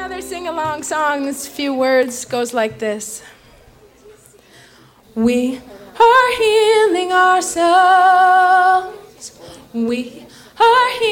Another sing-along song. This few words goes like this. We are healing ourselves. We are healing.